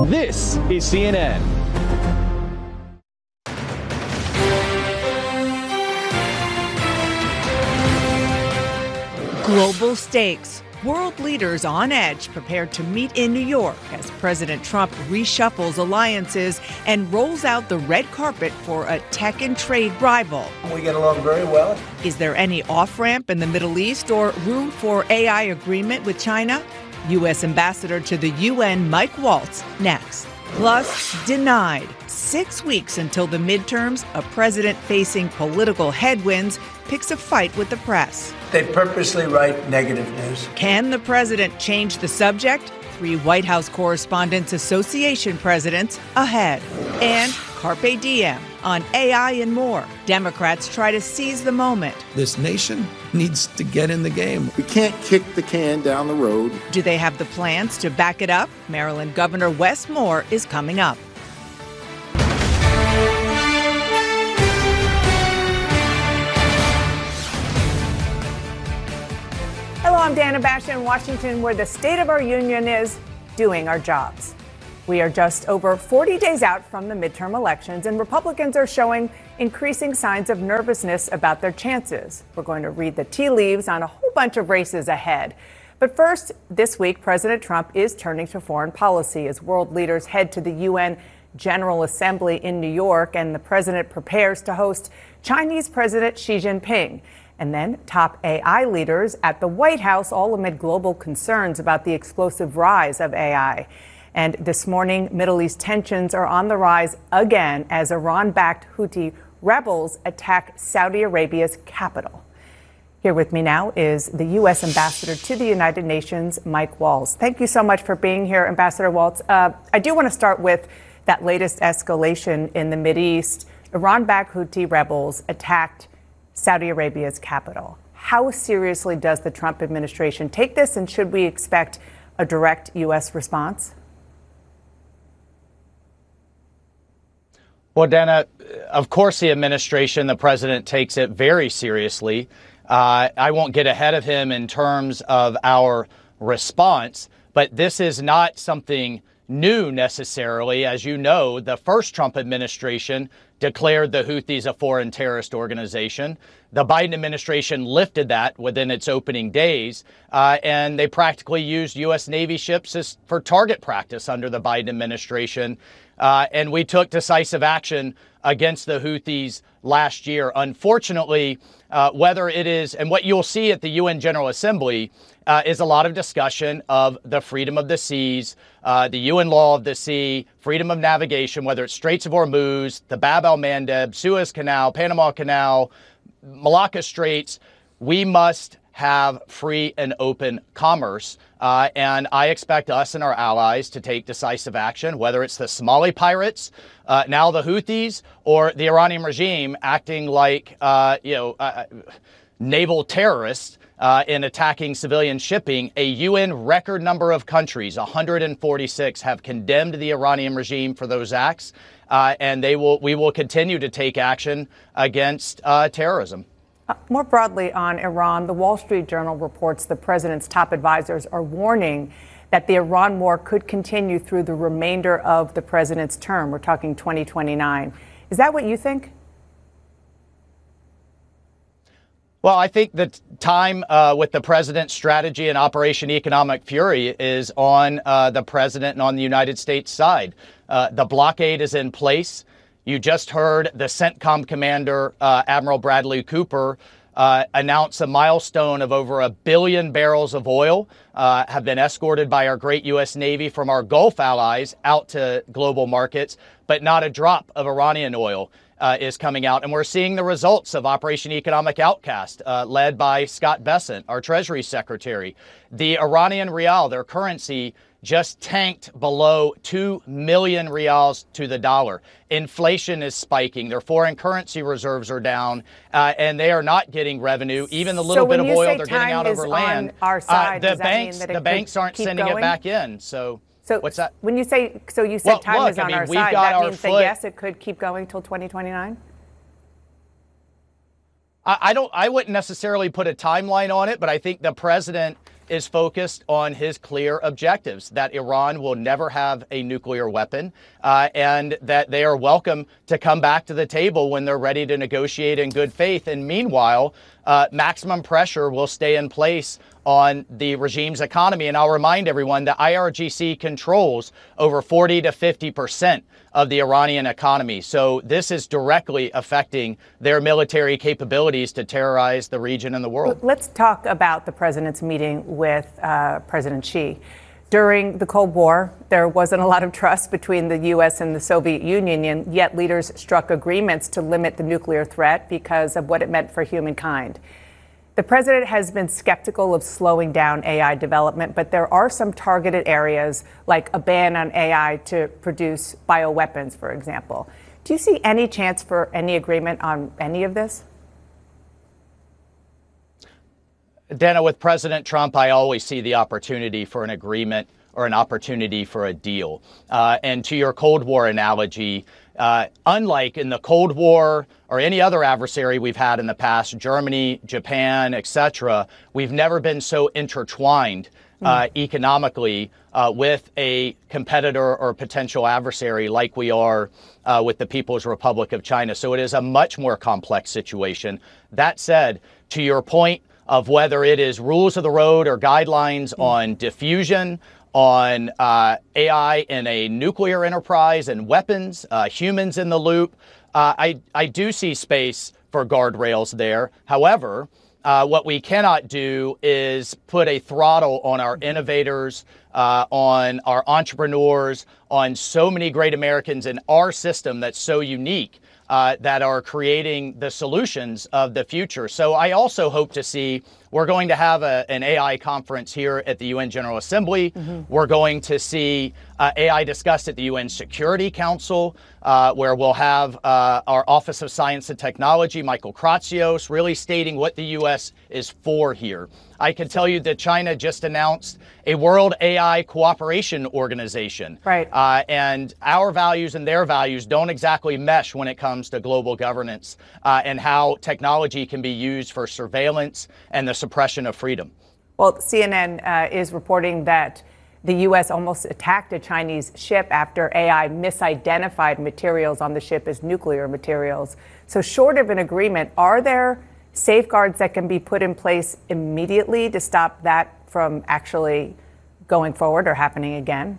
This is CNN. Global stakes. World leaders on edge prepared to meet in New York as President Trump reshuffles alliances and rolls out the red carpet for a tech and trade rival. We get along very well. Is there any off-ramp in the Middle East or room for AI agreement with China? U.S. Ambassador to the UN Mike Waltz next. Plus, denied. 6 weeks until the midterms, a president facing political headwinds picks a fight with the press. They purposely write negative news. Can the president change the subject? 3 White House Correspondents Association presidents ahead. And Carpe Diem on AI and more. Democrats try to seize the moment. This nation needs to get in the game. We can't kick the can down the road. Do they have the plans to back it up? Maryland Governor Wes Moore is coming up. Hello, I'm Dana Bash in Washington, where the state of our union is doing our jobs. We are just over 40 days out from the midterm elections, and Republicans are showing increasing signs of nervousness about their chances. We're going to read the tea leaves on a whole bunch of races ahead. But first, this week, President Trump is turning to foreign policy as world leaders head to the UN General Assembly in New York, and the president prepares to host Chinese President Xi Jinping. And then top AI leaders at the White House, all amid global concerns about the explosive rise of AI. And this morning, Middle East tensions are on the rise again as Iran-backed Houthi rebels attack Saudi Arabia's capital. Here with me now is the U.S. Ambassador to the United Nations, Mike Waltz. Thank you so much for being here, Ambassador Waltz. I do want to start with that latest escalation in the Mideast. Iran-backed Houthi rebels attacked Saudi Arabia's capital. How seriously does the Trump administration take this, and should we expect a direct U.S. response? Well, Dana, of course the administration, the president, takes it very seriously. I won't get ahead of him in terms of our response, but this is not something new necessarily. As you know, the first Trump administration declared the Houthis a foreign terrorist organization. The Biden administration lifted that within its opening days, and they practically used U.S. Navy ships for target practice under the Biden administration. And we took decisive action against the Houthis last year. Unfortunately, whether it is, and what you'll see at the UN General Assembly is a lot of discussion of the freedom of the seas, the UN law of the sea, freedom of navigation, whether it's Straits of Hormuz, the Bab el-Mandeb, Suez Canal, Panama Canal, Malacca Straits. We must have free and open commerce. And I expect us and our allies to take decisive action, whether it's the Somali pirates, now the Houthis, or the Iranian regime acting like, naval terrorists in attacking civilian shipping. A UN record number of countries, 146, have condemned the Iranian regime for those acts. And we will continue to take action against terrorism. More broadly on Iran, the Wall Street Journal reports the president's top advisors are warning that the Iran war could continue through the remainder of the president's term. We're talking 2029. Is that what you think? Well, I think the time with the president's strategy and Operation Economic Fury is on the president and on the United States side. The blockade is in place. You just heard the CENTCOM commander, Admiral Bradley Cooper, announce a milestone of over 1 billion barrels of oil have been escorted by our great U.S. Navy from our Gulf allies out to global markets, but not a drop of Iranian oil is coming out. And we're seeing the results of Operation Economic Outcast, led by Scott Bessent, our Treasury Secretary. The Iranian rial, their currency, just tanked below 2 million rials to the dollar. Inflation is spiking. Their foreign currency reserves are down, and they are not getting revenue. Even the little bit of oil they're getting out over land. The banks aren't sending it back in. So what's that? When you say, you said time is on our side, that means that yes, it could keep going till 2029? I wouldn't necessarily put a timeline on it, but I think the president is focused on his clear objectives, that Iran will never have a nuclear weapon, and that they are welcome to come back to the table when they're ready to negotiate in good faith. And meanwhile, maximum pressure will stay in place on the regime's economy. And I'll remind everyone that IRGC controls over 40 to 50% of the Iranian economy. So this is directly affecting their military capabilities to terrorize the region and the world. Let's talk about the president's meeting with President Xi. During the Cold War, there wasn't a lot of trust between the U.S. and the Soviet Union, and yet leaders struck agreements to limit the nuclear threat because of what it meant for humankind. The president has been skeptical of slowing down AI development, but there are some targeted areas like a ban on AI to produce bioweapons, for example. Do you see any chance for any agreement on any of this? Dana, with President Trump, I always see the opportunity for an agreement or an opportunity for a deal. And to your Cold War analogy, unlike in the Cold War or any other adversary we've had in the past, Germany, Japan, etc., we've never been so intertwined economically with a competitor or potential adversary like we are with the People's Republic of China. So it is a much more complex situation. That said, to your point of whether it is rules of the road or guidelines on diffusion, on AI in a nuclear enterprise and weapons, humans in the loop, I do see space for guardrails there. However, what we cannot do is put a throttle on our innovators, on our entrepreneurs, on so many great Americans in our system that's so unique. That are creating the solutions of the future. So I also hope to see, we're going to have an AI conference here at the UN General Assembly. We're going to see AI discussed at the UN Security Council, where we'll have our Office of Science and Technology, Michael Kratsios, really stating what the U.S. is for here. I can tell you that China just announced a World AI Cooperation Organization. Right. And our values and their values don't exactly mesh when it comes to global governance and how technology can be used for surveillance and the suppression of freedom. Well, CNN is reporting that the U.S. almost attacked a Chinese ship after AI misidentified materials on the ship as nuclear materials. So short of an agreement, are there safeguards that can be put in place immediately to stop that from actually going forward or happening again?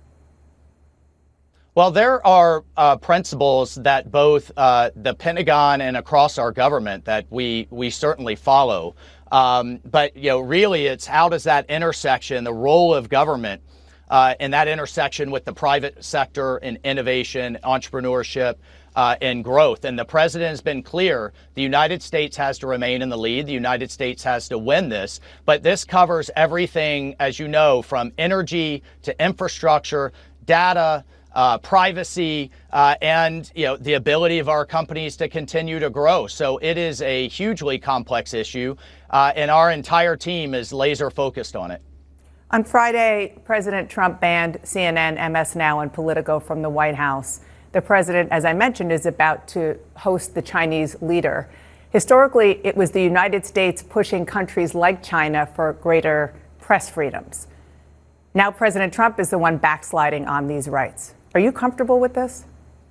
Well, there are principles that both the Pentagon and across our government that we certainly follow. But, really, it's how does that intersection, the role of government and that intersection with the private sector and innovation, entrepreneurship, and growth. And the president has been clear, the United States has to remain in the lead. The United States has to win this. But this covers everything, as you know, from energy to infrastructure, data, privacy, and the ability of our companies to continue to grow. So it is a hugely complex issue, and our entire team is laser focused on it. On Friday, President Trump banned CNN, MS Now, and Politico from the White House. The president, as I mentioned, is about to host the Chinese leader. Historically, it was the United States pushing countries like China for greater press freedoms. Now President Trump is the one backsliding on these rights. Are you comfortable with this?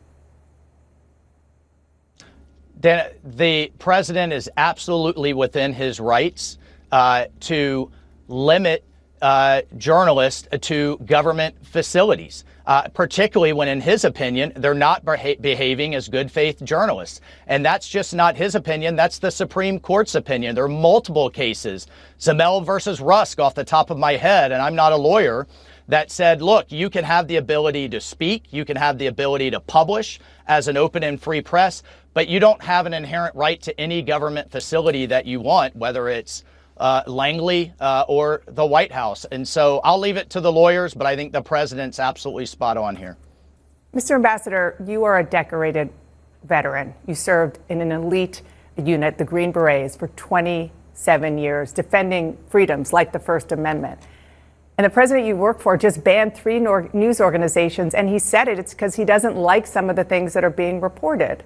The president is absolutely within his rights to limit journalists to government facilities, particularly when, in his opinion, they're not behaving as good faith journalists. And that's just not his opinion. That's the Supreme Court's opinion. There are multiple cases, Zemel versus Rusk off the top of my head, and I'm not a lawyer, that said, look, you can have the ability to speak, you can have the ability to publish as an open and free press, but you don't have an inherent right to any government facility that you want, whether it's Langley or the White House. And so I'll leave it to the lawyers, but I think the president's absolutely spot on here. Mr. Ambassador, you are a decorated veteran. You served in an elite unit, the Green Berets, for 27 years, defending freedoms like the First Amendment. And the president you work for just banned 3 news organizations, and he said it's because he doesn't like some of the things that are being reported.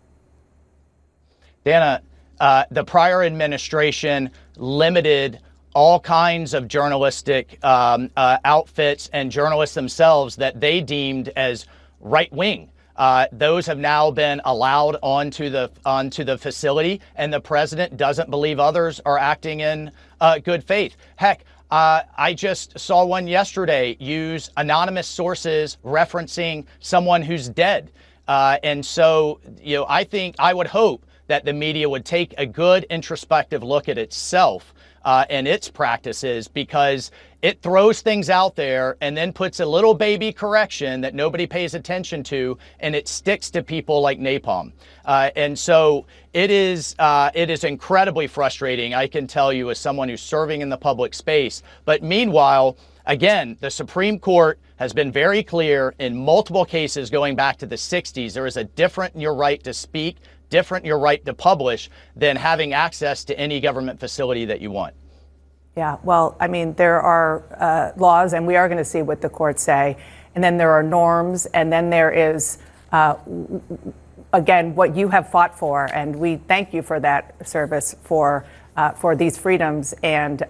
Dana, the prior administration limited all kinds of journalistic outfits and journalists themselves that they deemed as right-wing. Those have now been allowed onto the facility, and the president doesn't believe others are acting in good faith. Heck, I just saw one yesterday use anonymous sources referencing someone who's dead. And so, I would hope that the media would take a good introspective look at itself and its practices, because it throws things out there and then puts a little baby correction that nobody pays attention to, and it sticks to people like napalm. And so it is incredibly frustrating, I can tell you, as someone who's serving in the public space. But meanwhile, again, the Supreme Court has been very clear in multiple cases going back to the 60s. There is a different in your right to speak, different in your right to publish, than having access to any government facility that you want. Yeah, well, I mean, there are laws, and we are going to see what the courts say. And then there are norms, and then there is, again, what you have fought for. And we thank you for that service, for these freedoms. And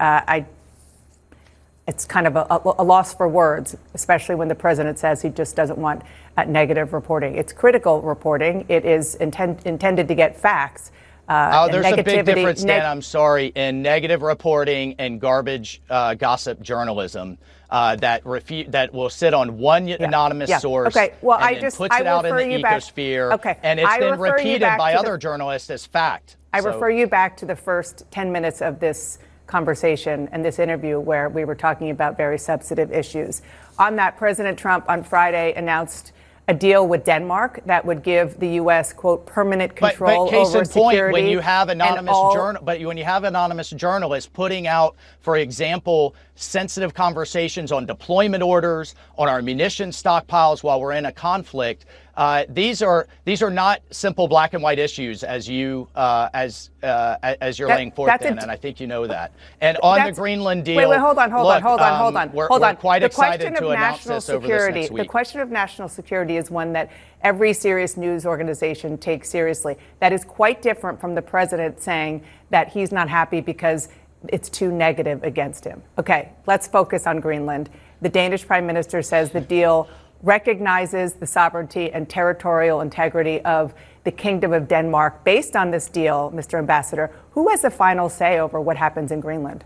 it's kind of a loss for words, especially when the president says he just doesn't want negative reporting. It's critical reporting. It is intended to get facts. There's a big difference, Dan, I'm sorry, in negative reporting and garbage gossip journalism that will sit on one anonymous source. Okay, well, and then puts it out in the ecosphere. Okay, and it's then repeated by other journalists as fact. I refer you back to the first 10 minutes of this conversation and this interview, where we were talking about very substantive issues. On that, President Trump on Friday announced a deal with Denmark that would give the U.S., quote, permanent control but case over in point, security. when you have anonymous journalists putting out, for example, sensitive conversations on deployment orders, on our munitions stockpiles while we're in a conflict, these are not simple black and white issues as you're laying forth, Dan, and I think you know that. And on the Greenland deal, hold on. We're quite excited to announce this over this next week. The question of national security is one that every serious news organization takes seriously. That is quite different from the president saying that he's not happy because it's too negative against him. Okay, let's focus on Greenland. The Danish prime minister says the deal recognizes the sovereignty and territorial integrity of the Kingdom of Denmark. Based on this deal, Mr. Ambassador, who has the final say over what happens in Greenland?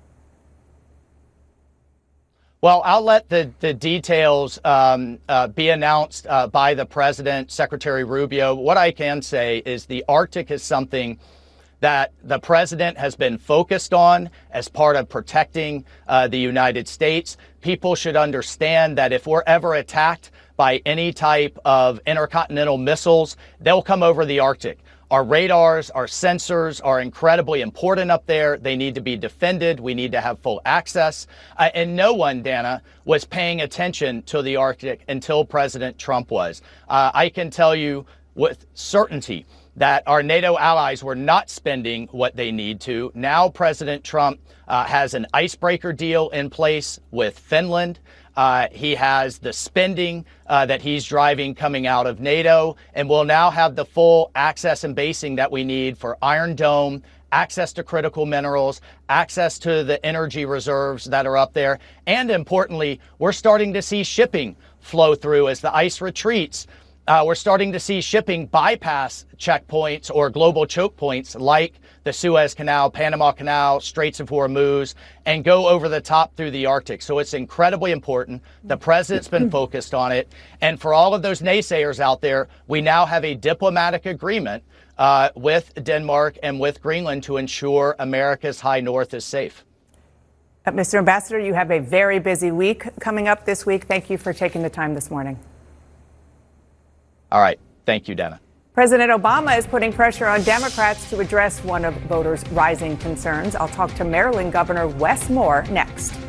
Well, I'll let the details be announced by the president, Secretary Rubio. What I can say is the Arctic is something that the president has been focused on as part of protecting the United States. People should understand that if we're ever attacked by any type of intercontinental missiles, they'll come over the Arctic. Our radars, our sensors are incredibly important up there. They need to be defended. We need to have full access. And no one, Dana, was paying attention to the Arctic until President Trump was. I can tell you with certainty that our NATO allies were not spending what they need to. Now President Trump has an icebreaker deal in place with Finland. He has the spending that he's driving coming out of NATO, and we'll now have the full access and basing that we need for Iron Dome, access to critical minerals, access to the energy reserves that are up there. And importantly, we're starting to see shipping flow through as the ice retreats. We're starting to see shipping bypass checkpoints or global choke points like the Suez Canal, Panama Canal, Straits of Hormuz, and go over the top through the Arctic. So it's incredibly important. The president's been focused on it. And for all of those naysayers out there, we now have a diplomatic agreement with Denmark and with Greenland to ensure America's high north is safe. Mr. Ambassador, you have a very busy week coming up this week. Thank you for taking the time this morning. All right. Thank you, Dana. President Obama is putting pressure on Democrats to address one of voters' rising concerns. I'll talk to Maryland Governor Wes Moore next.